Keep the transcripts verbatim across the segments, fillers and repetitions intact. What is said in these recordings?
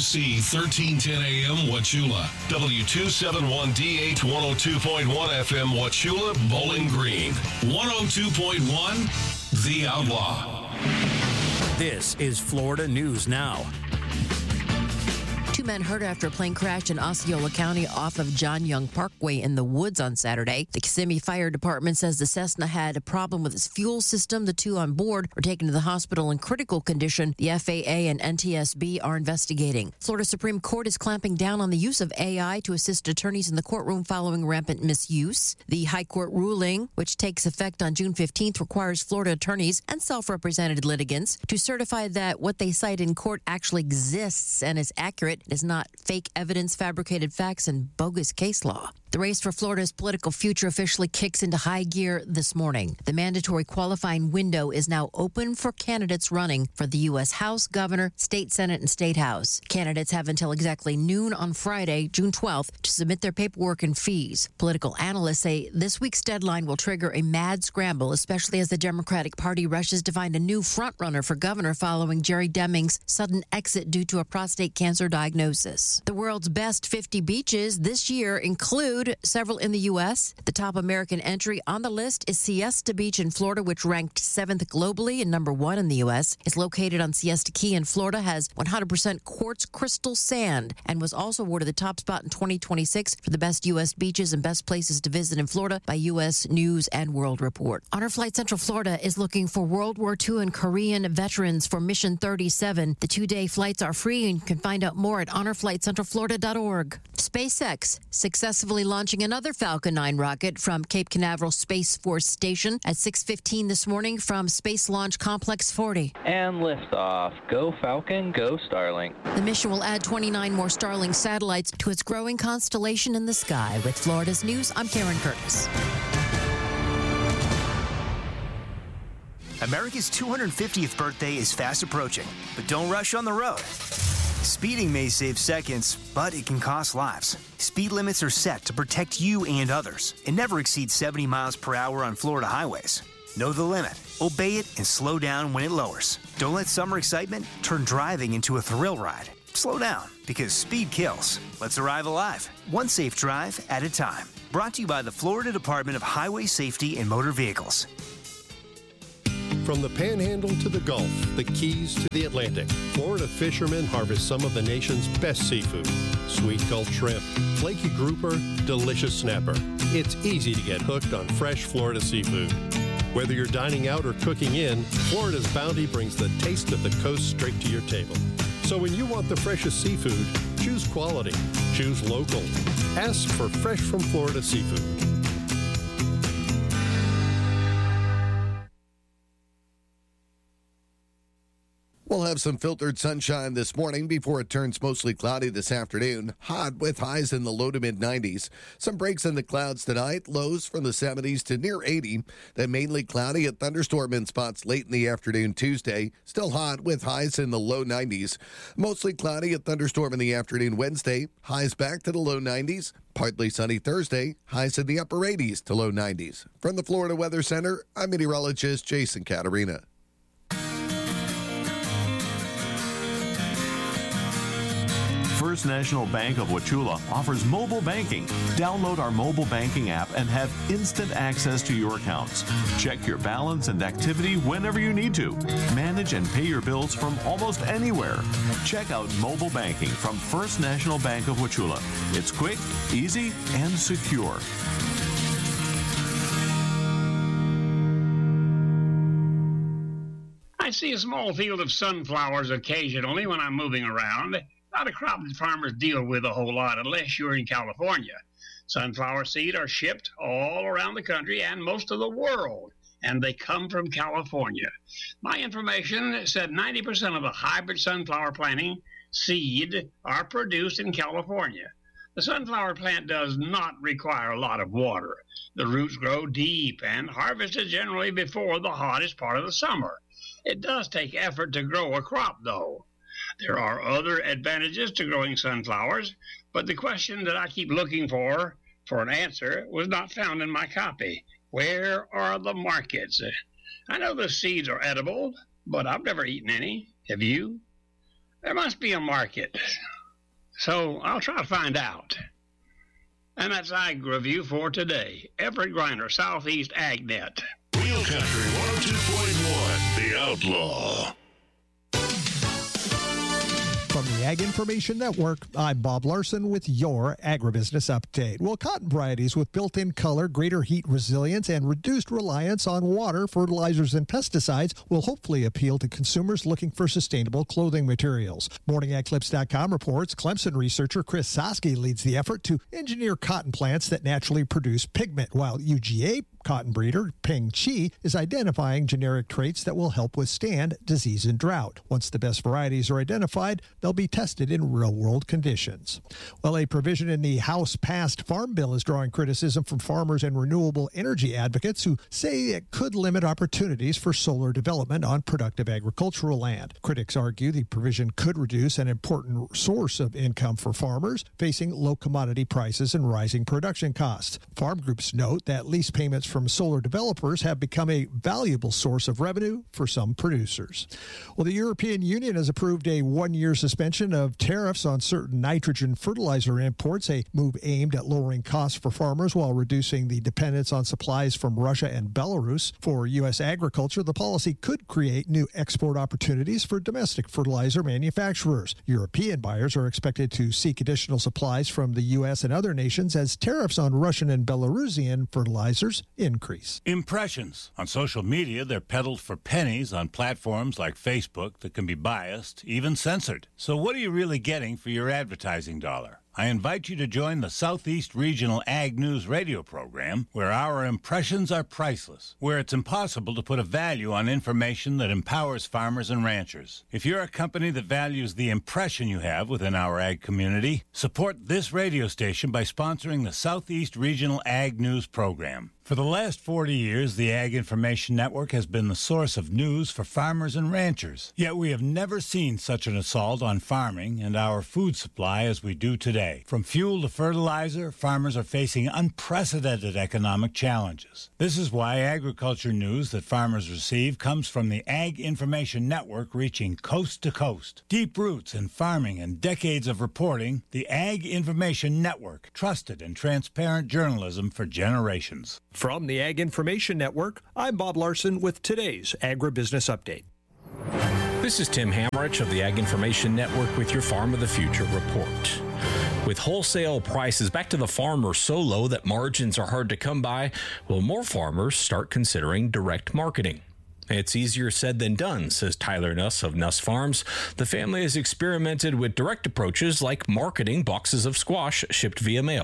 C thirteen ten A M Wauchula, W two seventy-one D H one oh two point one F M Wauchula, Bowling Green, one oh two point one The Outlaw. This is Florida News Now. Two men hurt after a plane crashed in Osceola County off of John Young Parkway in the woods on Saturday. The Kissimmee Fire Department says the Cessna had a problem with its fuel system. The two on board were taken to the hospital in critical condition. The F A A and N T S B are investigating. Florida Supreme Court is clamping down on the use of A I to assist attorneys in the courtroom following rampant misuse. The High Court ruling, which takes effect on June fifteenth, requires Florida attorneys and self-represented litigants to certify that what they cite in court actually exists and is accurate. It is not fake evidence, fabricated facts, and bogus case law. The race for Florida's political future officially kicks into high gear this morning. The mandatory qualifying window is now open for candidates running for the U S House, Governor, State Senate, and State House. Candidates have until exactly noon on Friday, June twelfth, to submit their paperwork and fees. Political analysts say this week's deadline will trigger a mad scramble, especially as the Democratic Party rushes to find a new frontrunner for governor following Jerry Deming's sudden exit due to a prostate cancer diagnosis. The world's best fifty beaches this year include several in the U S. The top American entry on the list is Siesta Beach in Florida, which ranked seventh globally and number one in the U S. It's located on Siesta Key in Florida, has one hundred percent quartz crystal sand, and was also awarded the top spot in twenty twenty-six for the best U S beaches and best places to visit in Florida by U S News and World Report. Honor Flight Central Florida is looking for World War Two and Korean veterans for Mission thirty-seven. The two-day flights are free, and you can find out more at honor flight central florida dot org. SpaceX successfully launching another Falcon nine rocket from Cape Canaveral Space Force Station at six fifteen this morning from Space Launch Complex forty. And liftoff. Go Falcon, go Starlink. The mission will add twenty-nine more Starlink satellites to its growing constellation in the sky. With Florida's News, I'm Karen Curtis. America's two hundred fiftieth birthday is fast approaching, but don't rush on the road. Speeding may save seconds, but it can cost lives. Speed limits are set to protect you and others and never exceed seventy miles per hour on Florida highways. Know the limit, obey it, and slow down when it lowers. Don't let summer excitement turn driving into a thrill ride. Slow down, because speed kills. Let's arrive alive, one safe drive at a time. Brought to you by the Florida Department of Highway Safety and Motor Vehicles. From the Panhandle to the Gulf, the Keys to the Atlantic, Florida fishermen harvest some of the nation's best seafood. Sweet Gulf shrimp, flaky grouper, delicious snapper. It's easy to get hooked on fresh Florida seafood. Whether you're dining out or cooking in, Florida's bounty brings the taste of the coast straight to your table. So when you want the freshest seafood, choose quality, choose local. Ask for Fresh from Florida seafood. We'll have some filtered sunshine this morning before it turns mostly cloudy this afternoon. Hot with highs in the low to mid nineties. Some breaks in the clouds tonight. Lows from the seventies to near eighty. Then mainly cloudy at thunderstorm in spots late in the afternoon Tuesday. Still hot with highs in the low nineties. Mostly cloudy at thunderstorm in the afternoon Wednesday. Highs back to the low nineties. Partly sunny Thursday. Highs in the upper eighties to low nineties. From the Florida Weather Center, I'm meteorologist Jason Caterina. First National Bank of Wauchula offers mobile banking. Download our mobile banking app and have instant access to your accounts. Check your balance and activity whenever you need to. Manage and pay your bills from almost anywhere. Check out mobile banking from First National Bank of Wauchula. It's quick, easy, and secure. I see a small field of sunflowers occasionally when I'm moving around. Not a crop that farmers deal with a whole lot unless you're in California. Sunflower seed are shipped all around the country and most of the world, and they come from California. My information said ninety percent of the hybrid sunflower planting seed are produced in California. The sunflower plant does not require a lot of water. The roots grow deep and harvested generally before the hottest part of the summer. It does take effort to grow a crop, though. There are other advantages to growing sunflowers, but the question that I keep looking for for an answer was not found in my copy. Where are the markets? I know the seeds are edible, but I've never eaten any. Have you? There must be a market. So I'll try to find out. And that's Ag Review for today. Everett Griner, Southeast AgNet. Real Country one oh two point one, The Outlaw. From the Ag Information Network, I'm Bob Larson with your Agribusiness Update. Well, cotton varieties with built-in color, greater heat resilience, and reduced reliance on water, fertilizers, and pesticides will hopefully appeal to consumers looking for sustainable clothing materials. Morning Ag Clips dot com reports Clemson researcher Chris Sosky leads the effort to engineer cotton plants that naturally produce pigment, while U G A cotton breeder Peng Chi is identifying generic traits that will help withstand disease and drought. Once the best varieties are identified, they'll be tested in real-world conditions. Well, a provision in the House-passed Farm Bill is drawing criticism from farmers and renewable energy advocates who say it could limit opportunities for solar development on productive agricultural land. Critics argue the provision could reduce an important source of income for farmers facing low commodity prices and rising production costs. Farm groups note that lease payments from solar developers have become a valuable source of revenue for some producers. Well, the European Union has approved a one-year suspension of tariffs on certain nitrogen fertilizer imports, a move aimed at lowering costs for farmers while reducing the dependence on supplies from Russia and Belarus. For U S agriculture, the policy could create new export opportunities for domestic fertilizer manufacturers. European buyers are expected to seek additional supplies from the U S and other nations as tariffs on Russian and Belarusian fertilizers increase. Impressions. On social media, they're peddled for pennies on platforms like Facebook that can be biased, even censored. So what are you really getting for your advertising dollar? I invite you to join the Southeast Regional Ag News radio program, where our impressions are priceless, where it's impossible to put a value on information that empowers farmers and ranchers. If you're a company that values the impression you have within our ag community, support this radio station by sponsoring the Southeast Regional Ag News program. For the last forty years, the Ag Information Network has been the source of news for farmers and ranchers. Yet we have never seen such an assault on farming and our food supply as we do today. From fuel to fertilizer, farmers are facing unprecedented economic challenges. This is why agriculture news that farmers receive comes from the Ag Information Network, reaching coast to coast. Deep roots in farming and decades of reporting, the Ag Information Network, trusted and transparent journalism for generations. From the Ag Information Network, I'm Bob Larson with today's Agribusiness Update. This is Tim Hammerich of the Ag Information Network with your Farm of the Future report. With wholesale prices back to the farmer so low that margins are hard to come by, will more farmers start considering direct marketing? It's easier said than done, says Tyler Nuss of Nuss Farms. The family has experimented with direct approaches like marketing boxes of squash shipped via mail.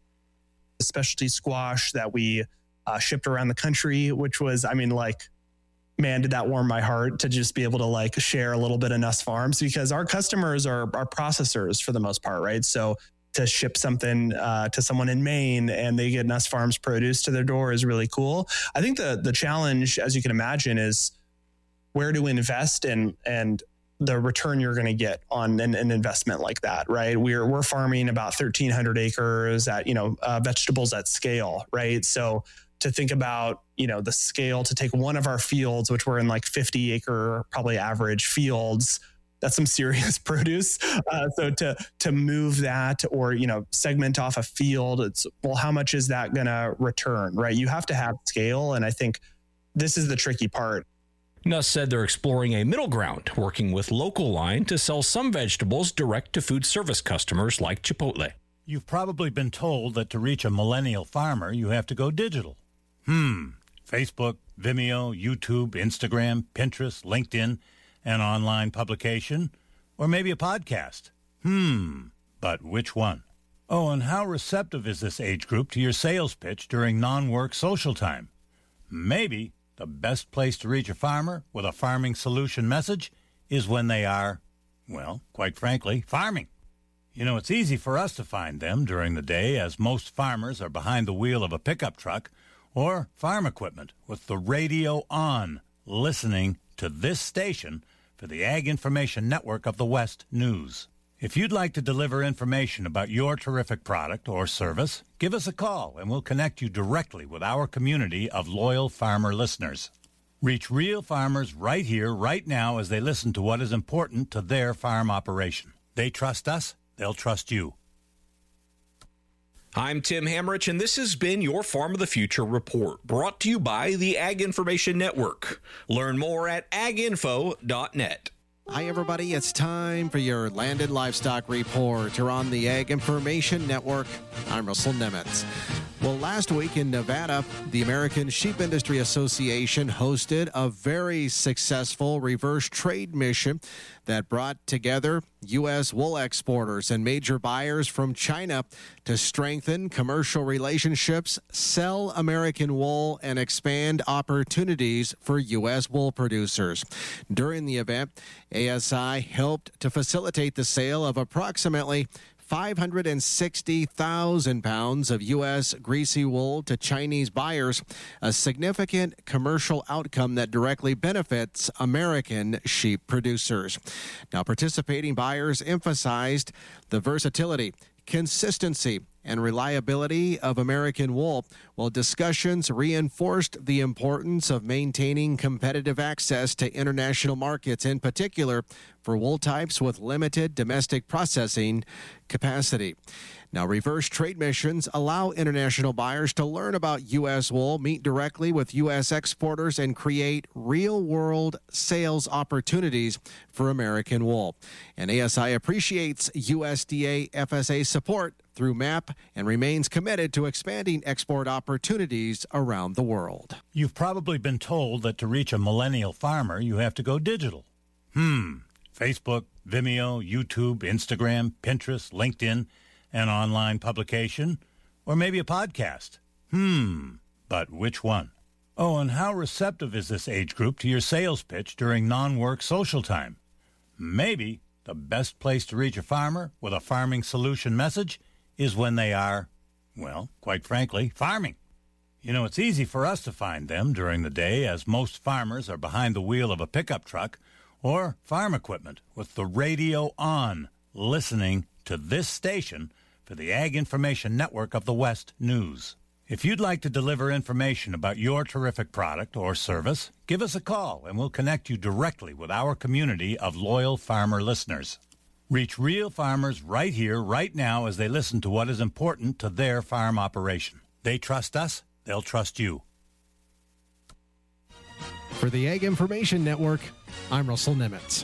Specialty squash that we uh, shipped around the country, which was, I mean, like, man, did that warm my heart to just be able to like share a little bit of Nuss Farms, because our customers are, are processors for the most part, right? So to ship something uh, to someone in Maine and they get Nuss Farms produce to their door is really cool. I think the the challenge, as you can imagine, is where to invest and and the return you're going to get on an, an investment like that, right? We're we're farming about thirteen hundred acres at, you know, uh, vegetables at scale, right? So to think about, you know, the scale to take one of our fields, which we're in like fifty acre, probably average fields, that's some serious produce. Uh, so to to move that or, you know, segment off a field, it's, well, how much is that going to return, right? You have to have scale. And I think this is the tricky part. Nuss said they're exploring a middle ground, working with Local Line to sell some vegetables direct to food service customers like Chipotle. You've probably been told that to reach a millennial farmer, you have to go digital. Hmm. Facebook, Vimeo, YouTube, Instagram, Pinterest, LinkedIn, an online publication, or maybe a podcast. Hmm. But which one? Oh, and how receptive is this age group to your sales pitch during non-work social time? Maybe the best place to reach a farmer with a farming solution message is when they are, well, quite frankly, farming. You know, it's easy for us to find them during the day, as most farmers are behind the wheel of a pickup truck or farm equipment with the radio on, listening to this station for the Ag Information Network of the West News. If you'd like to deliver information about your terrific product or service, give us a call and we'll connect you directly with our community of loyal farmer listeners. Reach real farmers right here, right now, as they listen to what is important to their farm operation. They trust us, they'll trust you. I'm Tim Hamrich, and this has been your Farm of the Future report, brought to you by the Ag Information Network. Learn more at ag info dot net. Hi, everybody. It's time for your Land and Livestock Report. You're on the Ag Information Network. I'm Russell Nemitz. Well, last week in Nevada, the American Sheep Industry Association hosted a very successful reverse trade mission that brought together U S wool exporters and major buyers from China to strengthen commercial relationships, sell American wool, and expand opportunities for U S wool producers. During the event, A S I helped to facilitate the sale of approximately five hundred sixty thousand pounds of U S greasy wool to Chinese buyers, a significant commercial outcome that directly benefits American sheep producers. Now, participating buyers emphasized the versatility, consistency, and reliability of American wool, while discussions reinforced the importance of maintaining competitive access to international markets, in particular for wool types with limited domestic processing capacity. Now, reverse trade missions allow international buyers to learn about U S wool, meet directly with U S exporters, and create real-world sales opportunities for American wool. And A S I appreciates U S D A F S A support through M A P and remains committed to expanding export opportunities around the world. You've probably been told that to reach a millennial farmer, you have to go digital. Hmm. Facebook, Vimeo, YouTube, Instagram, Pinterest, LinkedIn, an online publication, or maybe a podcast. Hmm. But which one? Oh, and how receptive is this age group to your sales pitch during non-work social time? Maybe the best place to reach a farmer with a farming solution message is when they are, well, quite frankly, farming. You know, it's easy for us to find them during the day, as most farmers are behind the wheel of a pickup truck or farm equipment with the radio on, listening to this station for the Ag Information Network of the West News. If you'd like to deliver information about your terrific product or service, give us a call and we'll connect you directly with our community of loyal farmer listeners. Reach real farmers right here, right now, as they listen to what is important to their farm operation. They trust us, they'll trust you. For the Ag Information Network, I'm Russell Nemitz.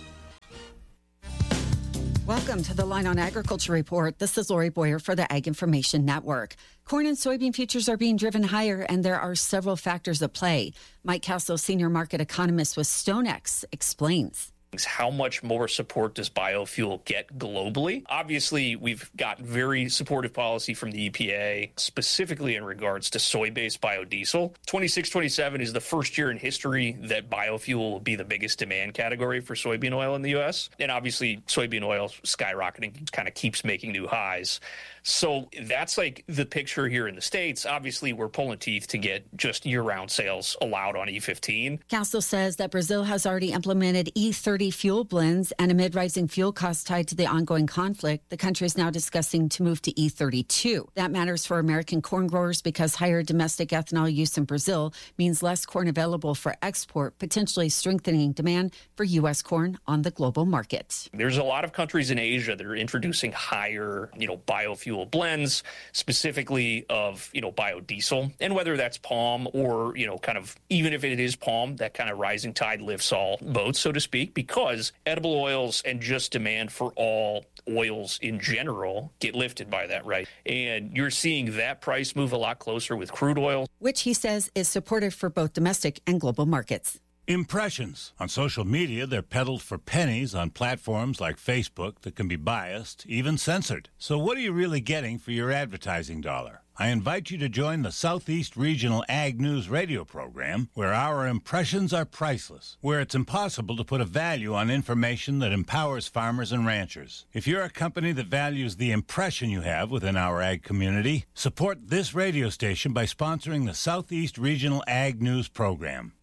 Welcome to the Line on Agriculture Report. This is Lori Boyer for the Ag Information Network. Corn and soybean futures are being driven higher, and there are several factors at play. Mike Castle, senior market economist with StoneX, explains. How much more support does biofuel get globally? Obviously, we've got very supportive policy from the E P A, specifically in regards to soy-based biodiesel. twenty-six twenty-seven is the first year in history that biofuel will be the biggest demand category for soybean oil in the U S. And obviously, soybean oil skyrocketing kind of keeps making new highs. So that's like the picture here in the States. Obviously, we're pulling teeth to get just year-round sales allowed on E fifteen. Castle says that Brazil has already implemented E thirty fuel blends, and amid rising fuel costs tied to the ongoing conflict, the country is now discussing to move to E thirty-two. That matters for American corn growers because higher domestic ethanol use in Brazil means less corn available for export, potentially strengthening demand for U S corn on the global market. There's a lot of countries in Asia that are introducing higher, you know, biofuel blends, specifically of, you know, biodiesel, and whether that's palm or, you know, kind of, even if it is palm, that kind of rising tide lifts all boats, so to speak, because edible oils and just demand for all oils in general get lifted by that, right? And you're seeing that price move a lot closer with crude oil, which he says is supportive for both domestic and global markets. Impressions. On social media, they're peddled for pennies on platforms like Facebook that can be biased, even censored. So what are you really getting for your advertising dollar? I invite you to join the Southeast Regional Ag News radio program, where our impressions are priceless, where it's impossible to put a value on information that empowers farmers and ranchers. If you're a company that values the impression you have within our ag community, support this radio station by sponsoring the Southeast Regional Ag News program.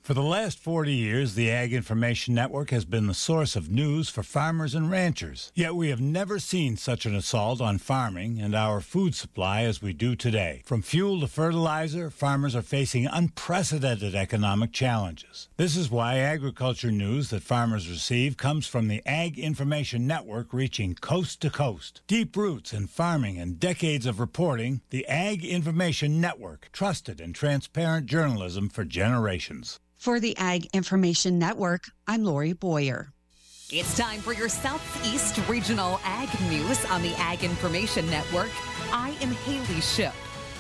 For the last forty years, the Ag Information Network has been the source of news for farmers and ranchers. Yet we have never seen such an assault on farming and our food supply as we do today. From fuel to fertilizer, farmers are facing unprecedented economic challenges. This is why agriculture news that farmers receive comes from the Ag Information Network, reaching coast to coast. Deep roots in farming and decades of reporting, the Ag Information Network, trusted and transparent journalism for generations. For the Ag Information Network, I'm Lori Boyer. It's time for your Southeast Regional Ag News on the Ag Information Network. I am Haley Ship.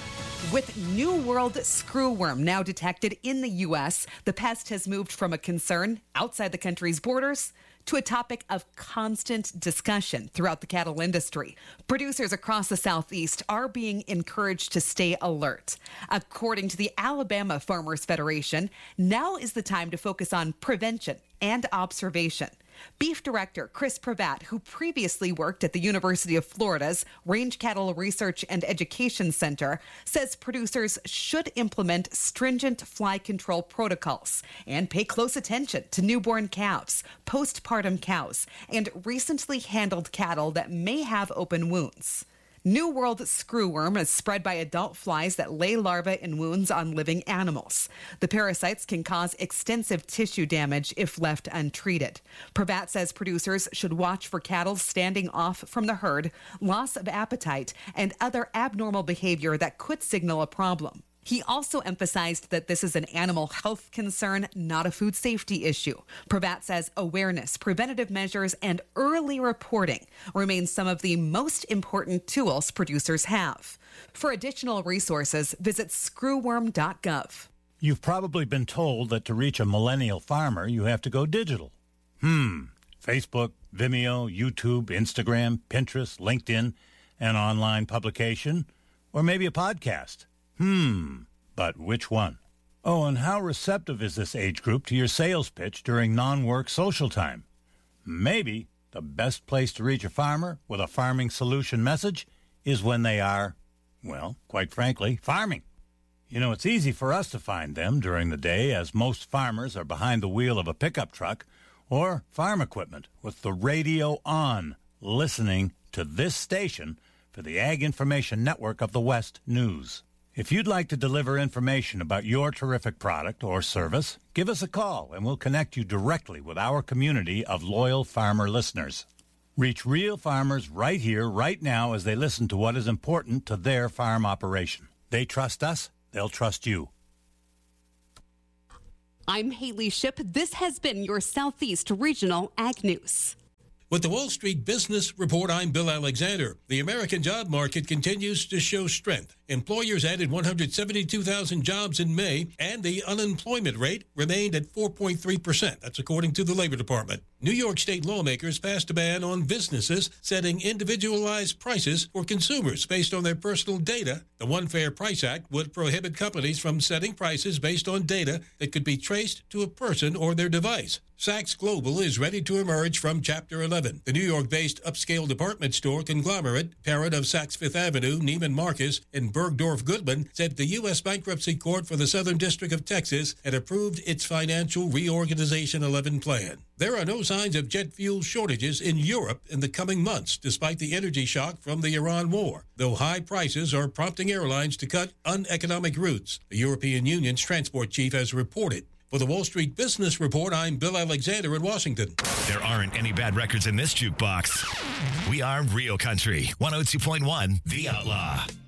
With New World screwworm now detected in the U S, the pest has moved from a concern outside the country's borders to a topic of constant discussion throughout the cattle industry. Producers across the Southeast are being encouraged to stay alert. According to the Alabama Farmers Federation, now is the time to focus on prevention and observation. Beef Director Chris Pravat, who previously worked at the University of Florida's Range Cattle Research and Education Center, says producers should implement stringent fly control protocols and pay close attention to newborn calves, postpartum cows, and recently handled cattle that may have open wounds. New World screwworm is spread by adult flies that lay larvae in wounds on living animals. The parasites can cause extensive tissue damage if left untreated. Pravat says producers should watch for cattle standing off from the herd, loss of appetite, and other abnormal behavior that could signal a problem. He also emphasized that this is an animal health concern, not a food safety issue. Pravat says awareness, preventative measures, and early reporting remain some of the most important tools producers have. For additional resources, visit screwworm dot gov. You've probably been told that to reach a millennial farmer, you have to go digital. Hmm. Facebook, Vimeo, YouTube, Instagram, Pinterest, LinkedIn, an online publication, or maybe a podcast. Hmm, but which one? Oh, and how receptive is this age group to your sales pitch during non-work social time? Maybe the best place to reach a farmer with a farming solution message is when they are, well, quite frankly, farming. You know, it's easy for us to find them during the day, as most farmers are behind the wheel of a pickup truck or farm equipment with the radio on, listening to this station for the Ag Information Network of the West News. If you'd like to deliver information about your terrific product or service, give us a call and we'll connect you directly with our community of loyal farmer listeners. Reach real farmers right here, right now, as they listen to what is important to their farm operation. They trust us, they'll trust you. I'm Haley Ship. This has been your Southeast Regional Ag News. With the Wall Street Business Report, I'm Bill Alexander. The American job market continues to show strength. Employers added one hundred seventy-two thousand jobs in May, and the unemployment rate remained at four point three percent. That's according to the Labor Department. New York State lawmakers passed a ban on businesses setting individualized prices for consumers based on their personal data. The One Fair Price Act would prohibit companies from setting prices based on data that could be traced to a person or their device. Saks Global is ready to emerge from Chapter eleven. The New York-based upscale department store conglomerate, parent of Saks Fifth Avenue, Neiman Marcus, and Bergdorf Goodman, said the U S Bankruptcy Court for the Southern District of Texas had approved its Financial Reorganization eleven plan. There are no signs of jet fuel shortages in Europe in the coming months, despite the energy shock from the Iran war, though high prices are prompting airlines to cut uneconomic routes, the European Union's transport chief has reported. For the Wall Street Business Report, I'm Bill Alexander in Washington. There aren't any bad records in this jukebox. We are Real Country, one oh two point one, The Outlaw.